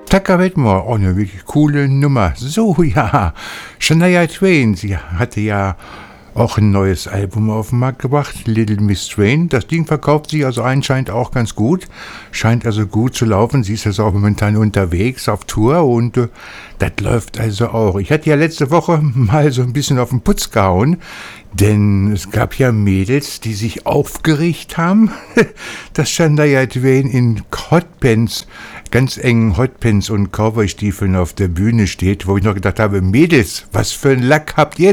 Tucker Wedmore, auch eine wirklich coole Nummer. So, ja, Shania Twain, sie hatte ja auch ein neues Album auf den Markt gebracht, Little Miss Twain. Das Ding verkauft sich also anscheinend auch ganz gut. Scheint also gut zu laufen. Sie ist also auch momentan unterwegs auf Tour und das läuft also auch. Ich hatte ja letzte Woche mal so ein bisschen auf den Putz gehauen, denn es gab ja Mädels, die sich aufgeregt haben, dass Shania Twain in Hotpants, ganz engen Hotpants und Cowboystiefeln auf der Bühne steht, wo ich noch gedacht habe, Mädels, was für ein Lack habt ihr